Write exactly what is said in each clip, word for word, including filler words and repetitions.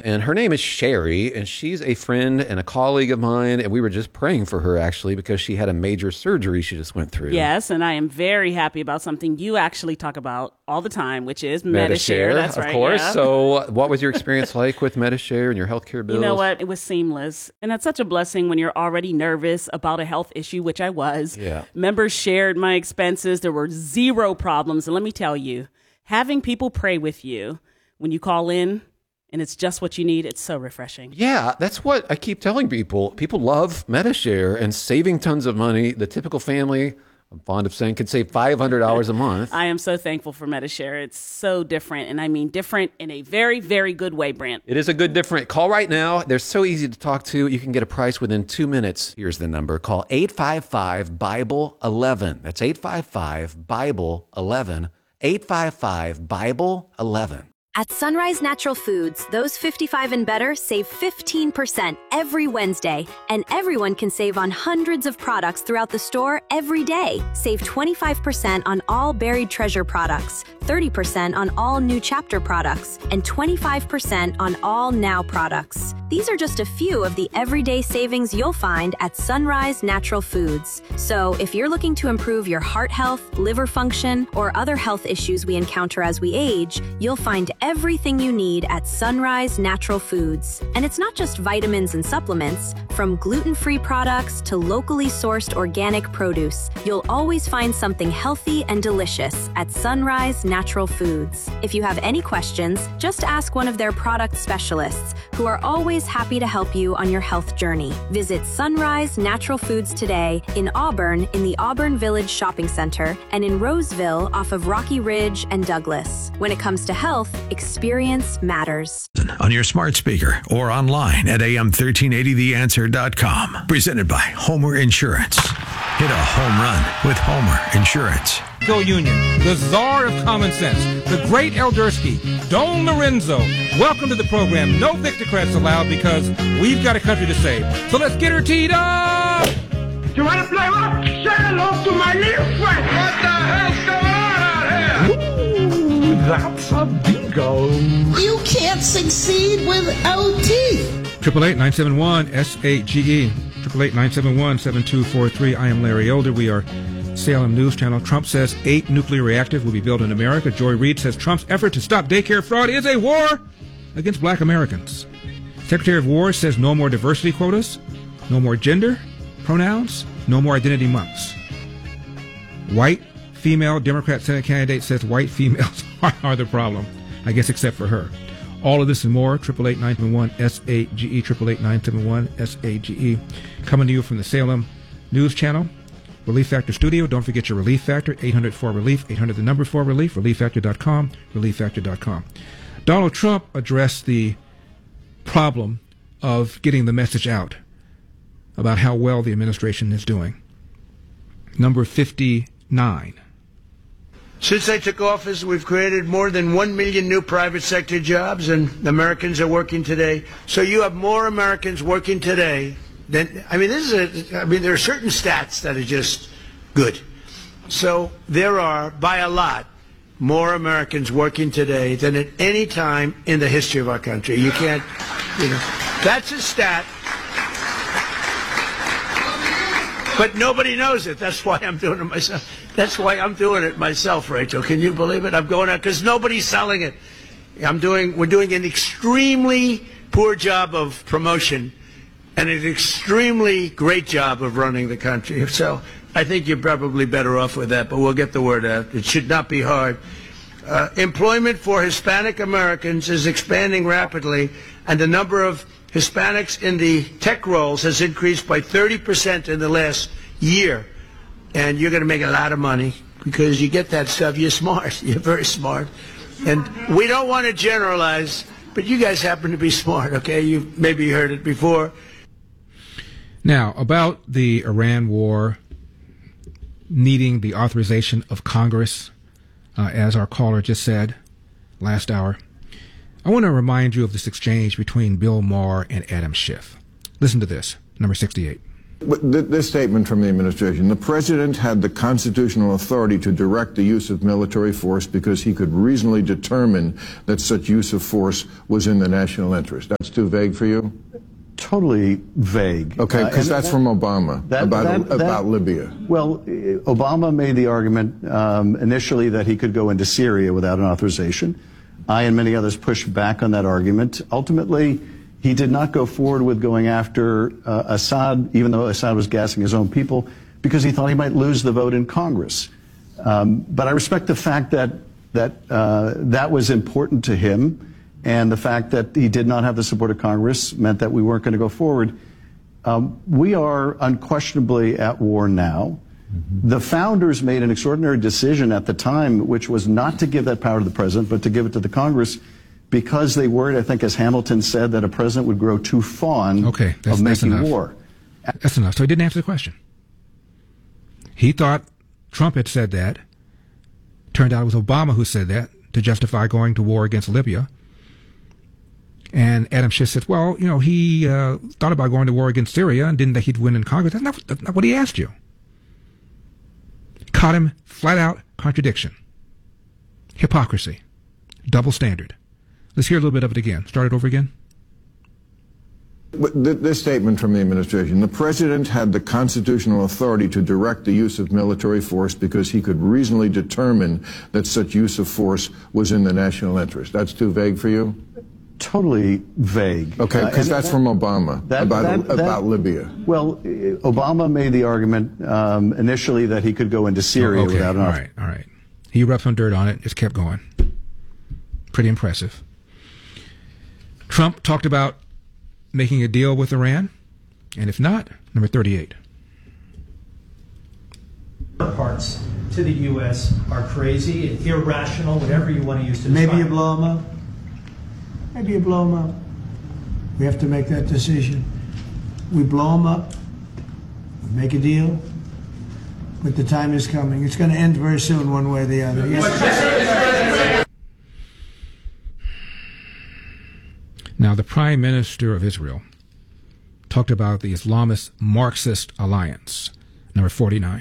and her name is Sherry, and she's a friend and a colleague of mine, and we were just praying for her, actually, because she had a major surgery she just went through. Yes, and I am very happy about something you actually talk about all the time, which is Medi-Share. Medi-Share, That's of right, course. yeah. So what was your experience like with Medi-Share and your healthcare bills? You know what? It was seamless. And that's such a blessing when you're already nervous about a health issue, which I was. Yeah. Members shared my expenses. There were zero problems. And let me tell you, having people pray with you when you call in and it's just what you need, it's so refreshing. Yeah, that's what I keep telling people. People love Medi-Share and saving tons of money. The typical family, I'm fond of saying, could save five hundred dollars a month. I am so thankful for Medi-Share. It's so different. And I mean different in a very, very good way, Brant. It is a good different. Call right now. They're so easy to talk to. You can get a price within two minutes. Here's the number. Call eight five five, Bible eleven. That's eight five five, Bible eleven. eight five five, Bible eleven. At Sunrise Natural Foods, those fifty-five and better save fifteen percent every Wednesday, and everyone can save on hundreds of products throughout the store every day. Save twenty-five percent on all Buried Treasure products, thirty percent on all New Chapter products, and twenty-five percent on all Now products. These are just a few of the everyday savings you'll find at Sunrise Natural Foods. So if you're looking to improve your heart health, liver function, or other health issues we encounter as we age, you'll find everything you need at Sunrise Natural Foods. And it's not just vitamins and supplements. From gluten-free products to locally sourced organic produce, you'll always find something healthy and delicious at Sunrise Natural Foods. If you have any questions, just ask one of their product specialists, who are always happy to help you on your health journey. Visit Sunrise Natural Foods today in Auburn in the Auburn Village Shopping Center and in Roseville off of Rocky Ridge and Douglas. When it comes to health, experience matters. On your smart speaker or online at A M thirteen eighty the answer dot com. Presented by Homer Insurance. Hit a home run with Homer Insurance. Go Union, the czar of common sense, the great Eldersky, Don Lorenzo. Welcome to the program. No Victocrats allowed because we've got a country to save. So let's get her teed up! You want to play what? Say hello to my little friend. What the hell's going on out here? Ooh, that's a bingo. You can't succeed without teeth. Triple eight nine seven one S A G E. Triple eight nine seven one seven two four three. I am Larry Elder. We are Salem News Channel. Trump says eight nuclear reactors will be built in America. Joy Reid says Trump's effort to stop daycare fraud is a war against black Americans. Secretary of War says no more diversity quotas, no more gender pronouns, no more identity months. White female Democrat Senate candidate says white females are, are the problem, I guess except for her. All of this and more, triple eight nine seven one S A G E, triple eight nine seven one S A G E. Coming to you from the Salem News Channel, Relief Factor Studio. Don't forget your Relief Factor, eight hundred four relief, eight hundred the number four relief, relief factor dot com, relief factor dot com. Donald Trump addressed the problem of getting the message out about how well the administration is doing. Number fifty-nine. Since I took office, we've created more than one million new private sector jobs, and Americans are working today. So you have more Americans working today than, I mean, this is a, I mean, there are certain stats that are just good. So there are, by a lot, more Americans working today than at any time in the history of our country. You can't, you know, that's a stat. But nobody knows it. That's why I'm doing it myself. That's why I'm doing it myself, Rachel. Can you believe it? I'm going out because nobody's selling it. I'm doing. We're doing an extremely poor job of promotion, and an extremely great job of running the country. So I think you're probably better off with that. But we'll get the word out. It should not be hard. Uh, employment for Hispanic Americans is expanding rapidly, and the number of Hispanics in the tech roles has increased by thirty percent in the last year. And you're going to make a lot of money because you get that stuff. You're smart. You're very smart. And we don't want to generalize, but you guys happen to be smart, okay? You've maybe heard it before. Now, about the Iran war needing the authorization of Congress, uh, as our caller just said last hour, I want to remind you of this exchange between Bill Maher and Adam Schiff. Listen to this, number sixty-eight. But th this statement from the administration: the president had the constitutional authority to direct the use of military force because he could reasonably determine that such use of force was in the national interest. That's too vague for you? Totally vague. Okay, because uh, that's that, from Obama that, about, that, that, about Libya. Well, Obama made the argument um, initially that he could go into Syria without an authorization. I and many others pushed back on that argument. Ultimately, he did not go forward with going after uh, Assad, even though Assad was gassing his own people, because he thought he might lose the vote in Congress. Um, but I respect the fact that that uh, that was important to him, and the fact that he did not have the support of Congress meant that we weren't going to go forward. Um, we are unquestionably at war now. Mm-hmm. The founders made an extraordinary decision at the time, which was not to give that power to the president, but to give it to the Congress, because they worried, I think, as Hamilton said, that a president would grow too fond okay, that's, of that's making enough. war. That's enough. So he didn't answer the question. He thought Trump had said that. Turned out it was Obama who said that to justify going to war against Libya. And Adam Schiff said, well, you know, he uh, thought about going to war against Syria and didn't think he'd win in Congress. That's not, that's not what he asked you. Caught him flat out contradiction. Hypocrisy. Double standard. Let's hear a little bit of it again. Start it over again. But th this statement from the administration: the president had the constitutional authority to direct the use of military force because he could reasonably determine that such use of force was in the national interest. That's too vague for you? Totally vague. Okay, because uh, that's that, from Obama that, about, that, about that, Libya. Well, Obama made the argument um, initially that he could go into Syria oh, okay. without an all right, all right. He rubbed some dirt on it, just kept going. Pretty impressive. Trump talked about making a deal with Iran, and if not, number thirty-eight. Parts to the U S are crazy and irrational, whatever you want to use to describe. Maybe you blow them up. Maybe you blow them up. We have to make that decision. We blow them up, we make a deal, but the time is coming. It's going to end very soon, one way or the other. Yes. Now, the Prime Minister of Israel talked about the Islamist Marxist alliance, number forty-nine.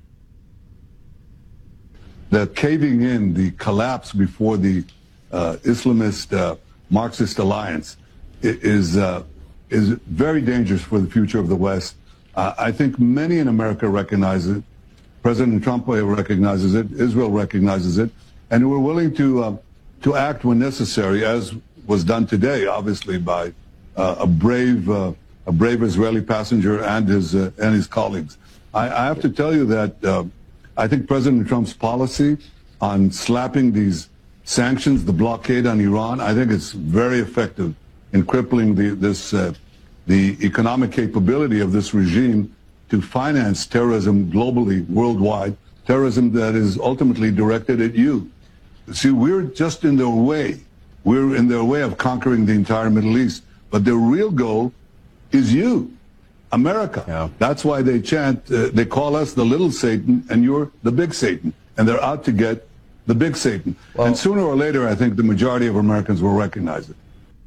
The caving in, the collapse before the uh, Islamist uh, Marxist alliance is, uh, is very dangerous for the future of the West. Uh, I think many in America recognize it. President Trump recognizes it. Israel recognizes it. And we're willing to, uh, to act when necessary, as was done today, obviously, by uh, a brave, uh, a brave Israeli passenger and his uh, and his colleagues. I, I have to tell you that uh, I think President Trump's policy on slapping these sanctions, the blockade on Iran, I think it's very effective in crippling the this uh, the economic capability of this regime to finance terrorism globally, worldwide, terrorism that is ultimately directed at you. See, we're just in their way. We're in their way of conquering the entire Middle East. But their real goal is you, America. Yeah. That's why they chant, uh, they call us the little Satan, and you're the big Satan. And they're out to get the big Satan. Well, and sooner or later, I think the majority of Americans will recognize it.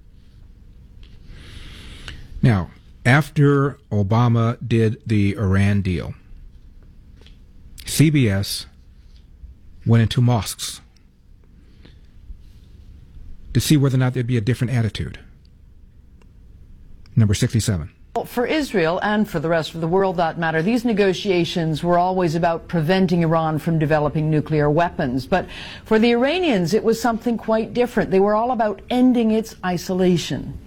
Now, after Obama did the Iran deal, C B S went into mosques to see whether or not there'd be a different attitude. Number sixty-seven. For Israel and for the rest of the world, that matter, these negotiations were always about preventing Iran from developing nuclear weapons. But for the Iranians, it was something quite different. They were all about ending its isolation.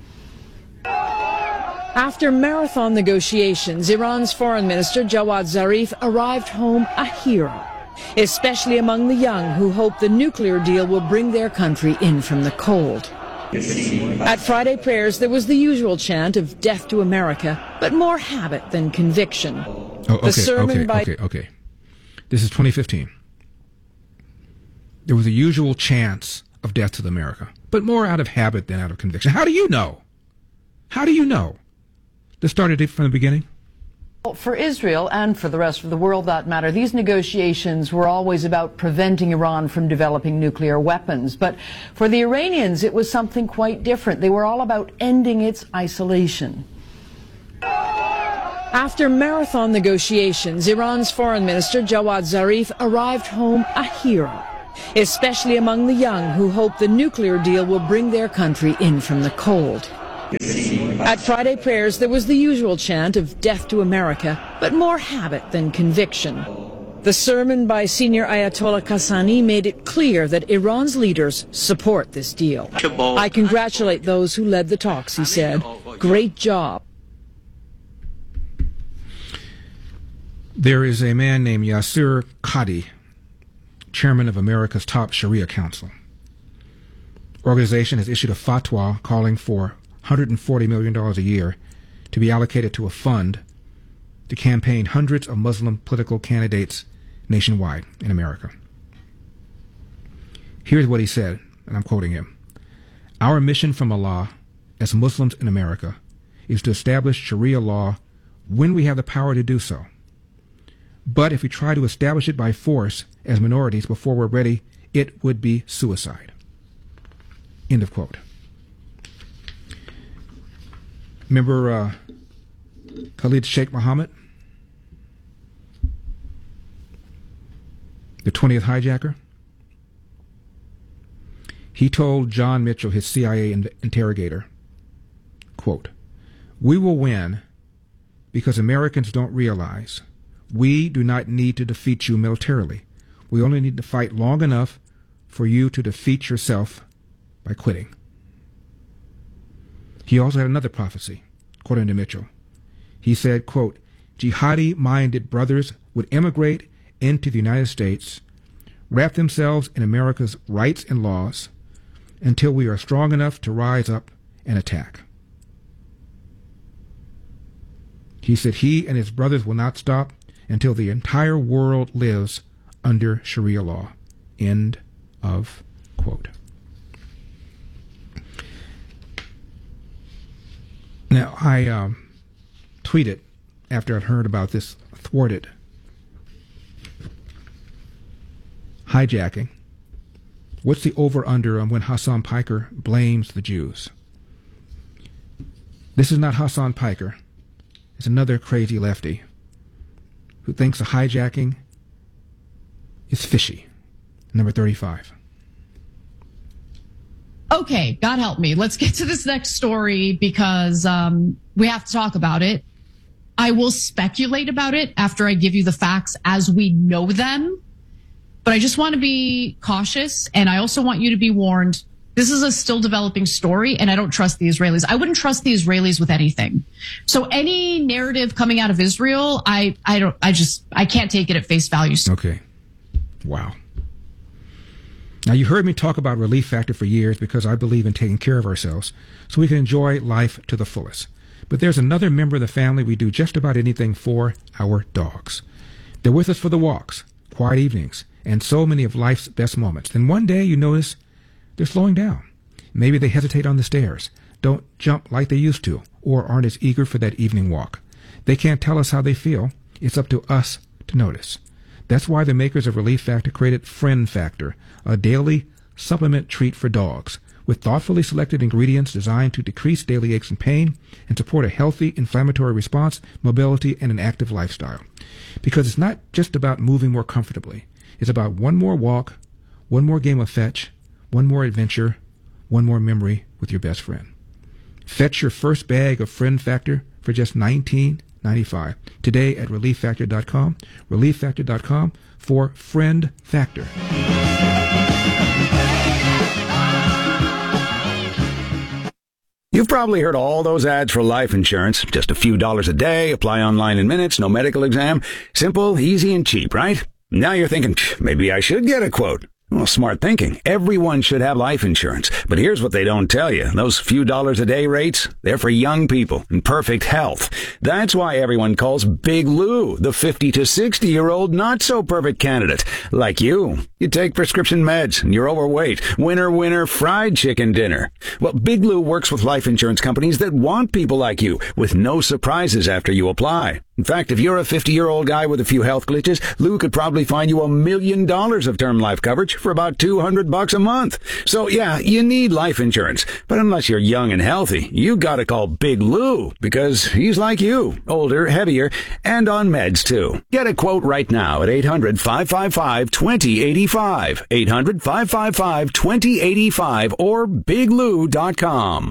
After marathon negotiations, Iran's foreign minister Jawad Zarif arrived home a hero, especially among the young who hope the nuclear deal will bring their country in from the cold. At Friday prayers, there was the usual chant of death to America, but more habit than conviction. Oh, okay, the sermon okay, by okay, okay. This is twenty fifteen. There was a usual chant of death to America, but more out of habit than out of conviction. How do you know? How do you know? This started it from the beginning? For Israel and for the rest of the world, that matter, these negotiations were always about preventing Iran from developing nuclear weapons. But for the Iranians, it was something quite different. They were all about ending its isolation. After marathon negotiations, Iran's foreign minister Jawad Zarif arrived home a hero, especially among the young who hope the nuclear deal will bring their country in from the cold. At Friday prayers, there was the usual chant of death to America, but more habit than conviction. The sermon by senior Ayatollah Qassani made it clear that Iran's leaders support this deal. I congratulate those who led the talks, he said. Great job. There is a man named Yasir Qadhi, chairman of America's top Sharia council. Organization has issued a fatwa calling for one hundred forty million dollars a year to be allocated to a fund to campaign hundreds of Muslim political candidates nationwide in America. Here's what he said, and I'm quoting him. Our mission from Allah as Muslims in America is to establish Sharia law when we have the power to do so. But if we try to establish it by force as minorities before we're ready, it would be suicide. End of quote. Remember uh, Khalid Sheikh Mohammed? The twentieth hijacker? He told John Mitchell, his C I A in- interrogator, quote, "We will win because Americans don't realize we do not need to defeat you militarily. We only need to fight long enough for you to defeat yourself by quitting." He also had another prophecy, according to Mitchell. He said, quote, "Jihadi-minded brothers would immigrate into the United States, wrap themselves in America's rights and laws until we are strong enough to rise up and attack." He said he and his brothers will not stop until the entire world lives under Sharia law. End of quote. Now, I um, tweeted after I'd heard about this thwarted hijacking. What's the over-under on when Hassan Piker blames the Jews? This is not Hassan Piker. It's another crazy lefty who thinks the hijacking is fishy. Number thirty-five. Okay, God help me. Let's get to this next story because um, we have to talk about it. I will speculate about it after I give you the facts as we know them. But I just want to be cautious, and I also want you to be warned. This is a still developing story, and I don't trust the Israelis. I wouldn't trust the Israelis with anything. So any narrative coming out of Israel, I, I don't, I just, I can't take it at face value. Okay. Wow. Now, you heard me talk about Relief Factor for years because I believe in taking care of ourselves so we can enjoy life to the fullest. But there's another member of the family we do just about anything for, our dogs. They're with us for the walks, quiet evenings, and so many of life's best moments. Then one day you notice they're slowing down. Maybe they hesitate on the stairs, don't jump like they used to, or aren't as eager for that evening walk. They can't tell us how they feel. It's up to us to notice. That's why the makers of Relief Factor created Friend Factor, a daily supplement treat for dogs, with thoughtfully selected ingredients designed to decrease daily aches and pain and support a healthy inflammatory response, mobility, and an active lifestyle. Because it's not just about moving more comfortably. It's about one more walk, one more game of fetch, one more adventure, one more memory with your best friend. Fetch your first bag of Friend Factor for just nineteen ninety-five today at relief factor dot com. relief factor dot com for Friend Factor. You've probably heard all those ads for life insurance. Just a few dollars a day, apply online in minutes, no medical exam. Simple, easy, and cheap, right? Now you're thinking, maybe I should get a quote. Well, smart thinking. Everyone should have life insurance. But here's what they don't tell you. Those few dollars a day rates, they're for young people in perfect health. That's why everyone calls Big Lou the fifty to sixty-year-old not-so-perfect candidate. Like you. You take prescription meds and you're overweight. Winner, winner, fried chicken dinner. Well, Big Lou works with life insurance companies that want people like you with no surprises after you apply. In fact, if you're a fifty-year-old guy with a few health glitches, Lou could probably find you a million dollars of term life coverage for about two hundred bucks a month. So yeah, you need life insurance. But unless you're young and healthy, you gotta call Big Lou, because he's like you, older, heavier, and on meds too. Get a quote right now at eight hundred, five five five, two zero eight five, eight hundred, five five five, two zero eight five, or big lou dot com.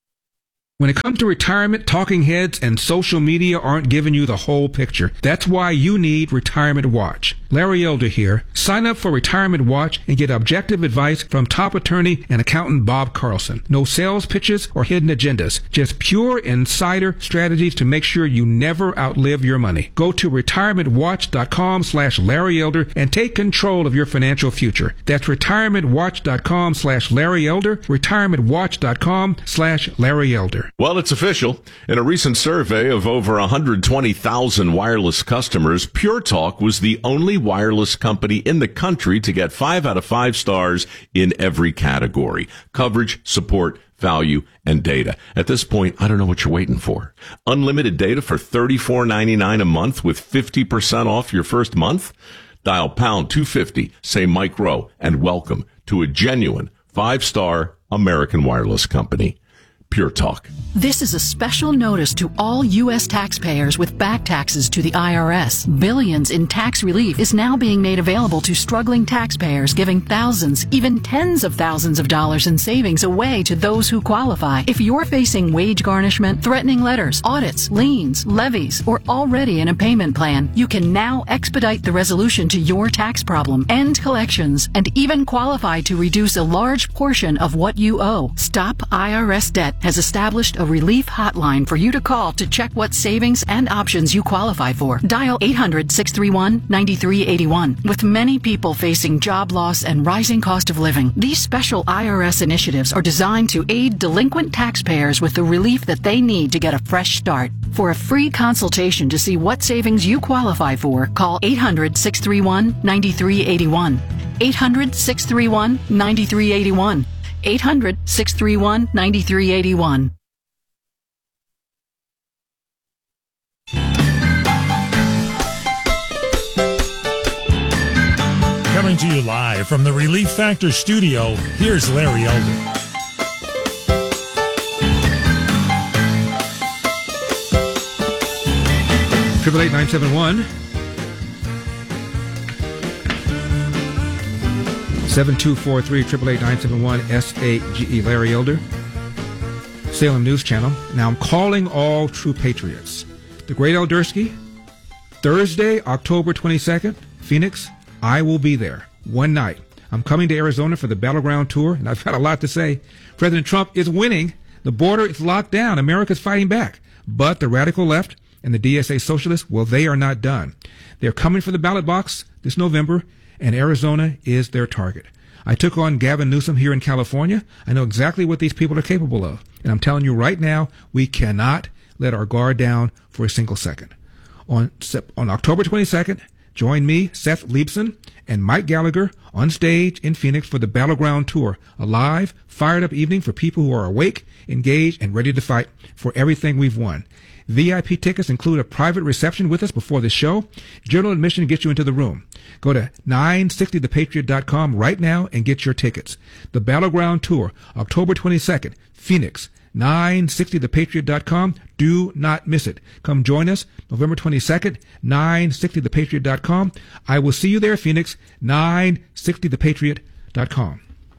When it comes to retirement, talking heads and social media aren't giving you the whole picture. That's why you need Retirement Watch. Larry Elder here. Sign up for Retirement Watch and get objective advice from top attorney and accountant Bob Carlson. No sales pitches or hidden agendas. Just pure insider strategies to make sure you never outlive your money. Go to retirement watch dot com slash Larry Elder and take control of your financial future. That's retirement watch dot com slash Larry Elder, retirement watch dot com slash Larry Elder. Well, it's official. In a recent survey of over one hundred twenty thousand wireless customers, Pure Talk was the only wireless company in the country to get five out of five stars in every category: coverage, support, value, and data. At this point, I don't know what you're waiting for. Unlimited data for thirty-four ninety-nine a month with fifty percent off your first month? Dial pound two fifty, say Mike Rowe, and welcome to a genuine five-star American wireless company. Pure Talk. This is a special notice to all U S taxpayers with back taxes to the I R S. Billions in tax relief is now being made available to struggling taxpayers, giving thousands, even tens of thousands of dollars in savings away to those who qualify. If you're facing wage garnishment, threatening letters, audits, liens, levies, or already in a payment plan, you can now expedite the resolution to your tax problem, end collections, and even qualify to reduce a large portion of what you owe. Stop I R S Debt has established a relief hotline for you to call to check what savings and options you qualify for. Dial eight hundred, six three one, nine three eight one. With many people facing job loss and rising cost of living, these special I R S initiatives are designed to aid delinquent taxpayers with the relief that they need to get a fresh start. For a free consultation to see what savings you qualify for, call eight hundred, six three one, nine three eight one. eight hundred, six three one, nine three eight one. eight hundred, six three one, nine three eight one. Coming to you live from the Relief Factor studio, here's Larry Elder. Triple eight nine seven one seven two four three, triple eight nine seven one S A G E. Larry Elder, Salem News Channel. Now I'm calling all true patriots. The Great Eldersky, Thursday, October twenty-second, Phoenix. I will be there one night. I'm coming to Arizona for the Battleground Tour, and I've got a lot to say. President Trump is winning. The border is locked down. America's fighting back. But the radical left and the D S A socialists, well, they are not done. They're coming for the ballot box this November, and Arizona is their target. I took on Gavin Newsom here in California. I know exactly what these people are capable of. And I'm telling you right now, we cannot let our guard down for a single second. On, on October twenty-second, join me, Seth Leibson, and Mike Gallagher on stage in Phoenix for the Battleground Tour, a live, fired-up evening for people who are awake, engaged, and ready to fight for everything we've won. V I P tickets include a private reception with us before the show. General admission gets you into the room. Go to nine sixty the patriot dot com right now and get your tickets. The Battleground Tour, October twenty-second, Phoenix. nine sixty the patriot dot com. Do not miss it. Come join us November twenty-second, nine sixty the patriot dot com. I will see you there, Phoenix. nine sixty the patriot dot com.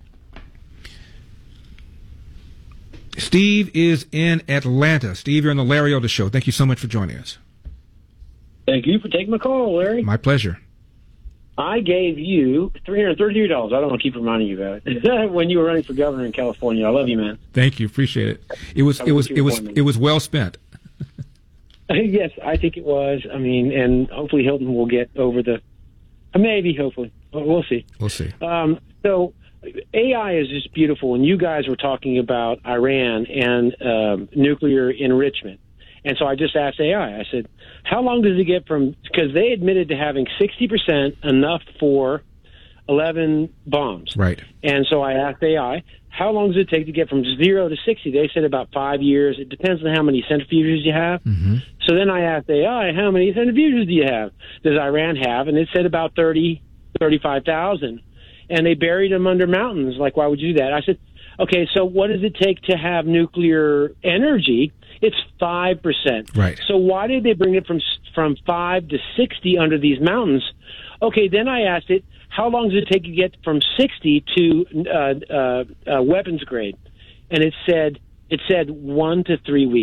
Steve is in Atlanta. Steve, you're on the Larry Elder Show. Thank you so much for joining us. Thank you for taking my call, Larry. My pleasure. I gave you three hundred thirty-three dollars. I don't want to keep reminding you about it. When you were running for governor in California. I love you, man. Thank you. Appreciate it. It was it was it was it was well spent. Yes, I think it was. I mean, and hopefully Hilton will get over the maybe, hopefully. We'll see. We'll see. Um, so A I is just beautiful, and you guys were talking about Iran and um, nuclear enrichment. And so I just asked A I, I said, how long does it get from, because they admitted to having sixty percent enough for eleven bombs. Right. And so I asked A I, how long does it take to get from zero to sixty? They said about five years. It depends on how many centrifuges you have. Mm-hmm. So then I asked A I, how many centrifuges do you have? Does Iran have? And it said about thirty, thirty-five thousand. And they buried them under mountains. Like, why would you do that? I said, okay, so what does it take to have nuclear energy? It's five percent. Right. So why did they bring it from from five to sixty under these mountains? Okay, then I asked it, how long does it take to get from sixty to uh, uh, uh, weapons grade? And it said it said one to three weeks.